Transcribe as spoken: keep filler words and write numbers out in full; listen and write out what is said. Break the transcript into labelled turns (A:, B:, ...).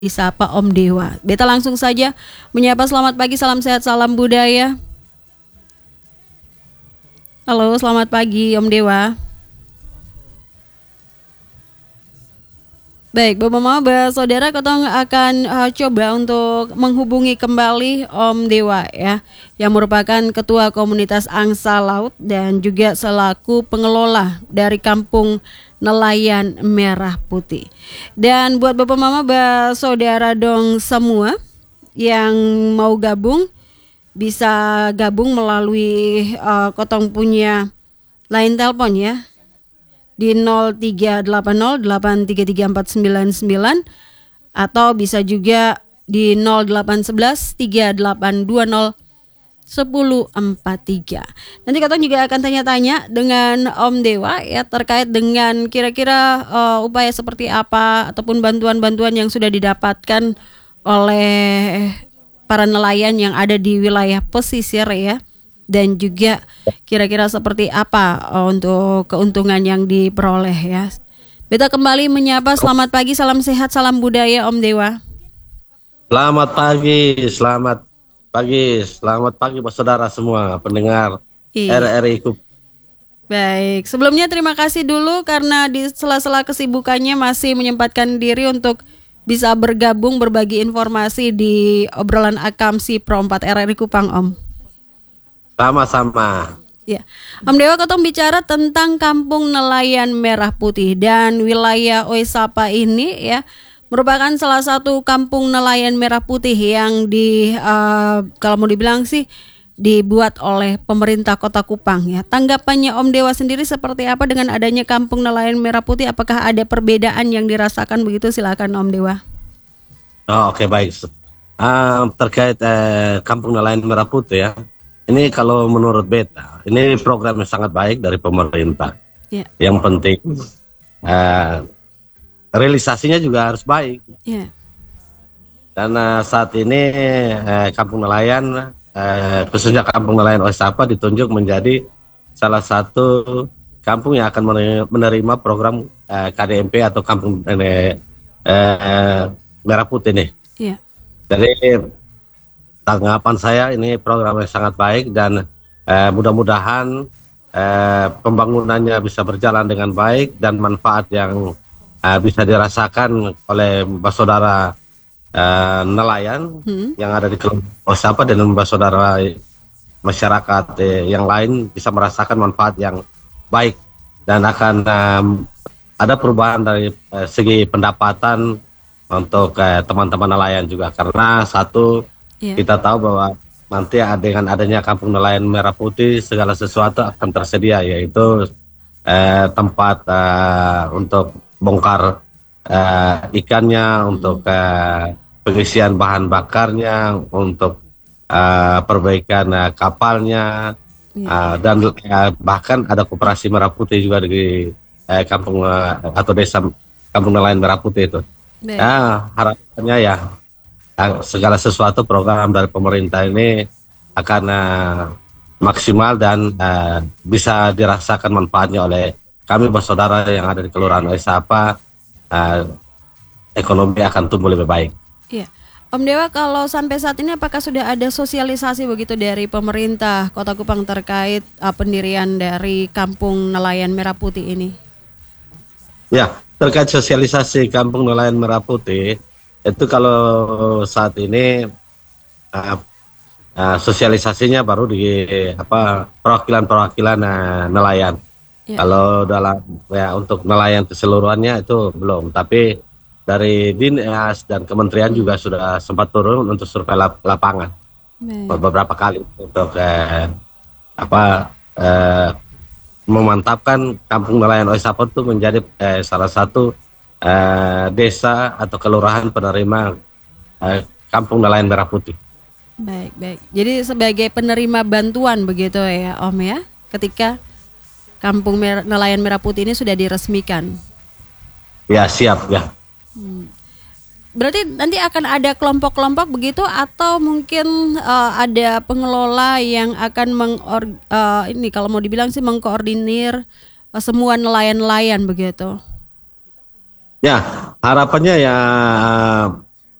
A: Disapa Om Dewa. Beta langsung saja menyapa selamat pagi, salam sehat, salam budaya. Halo, selamat pagi Om Dewa. Baik, Bapak Mama, Saudara, Kotong akan uh, coba untuk menghubungi kembali Om Dewa ya, yang merupakan Ketua Komunitas Angsa Laut dan juga selaku pengelola dari Kampung Nelayan Merah Putih. Dan buat Bapak Mama, Saudara dong semua yang mau gabung, bisa gabung melalui uh, Kotong punya line telepon ya, di nol tiga delapan nol delapan tiga tiga empat sembilan sembilan atau bisa juga di nol delapan satu satu tiga delapan dua nol satu nol empat tiga. Nanti Kotong juga akan tanya-tanya dengan Om Dewa ya terkait dengan kira-kira uh, upaya seperti apa ataupun bantuan-bantuan yang sudah didapatkan oleh para nelayan yang ada di wilayah pesisir ya. Dan juga kira-kira seperti apa untuk keuntungan yang diperoleh ya. Beta kembali menyapa, selamat pagi, salam sehat, salam budaya Om Dewa.
B: Selamat pagi, selamat pagi, selamat pagi saudara semua pendengar
A: Iya.
B: R R I Ku.
A: Baik, sebelumnya terima kasih dulu karena di sela-sela kesibukannya masih menyempatkan diri untuk bisa bergabung berbagi informasi di obrolan Akamsi Pro empat R R I Kupang Om.
B: Sama-sama.
A: Ya, Om Dewa, Kotong bicara tentang Kampung Nelayan Merah Putih dan wilayah Oesapa ini ya merupakan salah satu kampung nelayan merah putih yang di uh, kalau mau dibilang sih dibuat oleh pemerintah Kota Kupang ya. Tanggapannya Om Dewa sendiri seperti apa dengan adanya Kampung Nelayan Merah Putih? Apakah ada perbedaan yang dirasakan begitu? Silakan Om Dewa.
B: Oh, Oke okay, baik. Uh, terkait uh, Kampung Nelayan Merah Putih ya. Ini kalau menurut beta, ini program yang sangat baik dari pemerintah. Yeah. Yang penting uh, realisasinya juga harus baik. Yeah. Karena saat ini uh, Kampung Nelayan, uh, khususnya Kampung Nelayan Oesapa ditunjuk menjadi salah satu kampung yang akan menerima program uh, K D M P atau Kampung uh, uh, Merah Putih nih. Yeah. Jadi tanggapan saya ini program yang sangat baik dan eh, mudah-mudahan eh, pembangunannya bisa berjalan dengan baik dan manfaat yang eh, bisa dirasakan oleh saudara eh, nelayan hmm. yang ada di Oesapa dan saudara masyarakat eh, yang lain bisa merasakan manfaat yang baik dan akan eh, ada perubahan dari eh, segi pendapatan untuk eh, teman-teman nelayan juga karena satu Yeah. Kita tahu bahwa nanti dengan adanya Kampung Nelayan Merah Putih segala sesuatu akan tersedia, yaitu eh, tempat eh, untuk bongkar eh, ikannya, hmm. untuk eh, pengisian bahan bakarnya, untuk eh, perbaikan eh, kapalnya, yeah. eh, dan eh, bahkan ada koperasi Merah Putih juga di eh, kampung eh, atau desa Kampung Nelayan Merah Putih itu. Nah, harapannya ya segala sesuatu program dari pemerintah ini akan uh, maksimal dan uh, bisa dirasakan manfaatnya oleh kami bersaudara yang ada di Kelurahan Oesapa. Uh, ekonomi akan tumbuh lebih baik.
A: Iya. Om Dewa, kalau sampai saat ini apakah sudah ada sosialisasi begitu dari pemerintah Kota Kupang terkait uh, pendirian dari Kampung Nelayan Merah Putih ini?
B: Ya, terkait sosialisasi Kampung Nelayan Merah Putih itu kalau saat ini uh, uh, sosialisasinya baru di apa perwakilan-perwakilan uh, nelayan. Ya. Kalau dalam ya untuk nelayan keseluruhannya itu belum, tapi dari Dinas dan Kementerian hmm. juga sudah sempat turun untuk survei lap- lapangan Baik. beberapa kali untuk uh, apa uh, memantapkan Kampung Nelayan Oesapa itu menjadi uh, salah satu Uh, desa atau kelurahan penerima uh, Kampung Nelayan Merah Putih.
A: Baik, baik. Jadi sebagai penerima bantuan begitu ya Om ya, ketika Kampung Mer- Nelayan Merah Putih ini sudah diresmikan.
B: Ya siap ya.
A: Hmm. Berarti nanti akan ada kelompok-kelompok begitu atau mungkin uh, ada pengelola yang akan mengor uh, ini kalau mau dibilang sih mengkoordinir uh, semua nelayan-nelayan begitu.
B: Ya, harapannya ya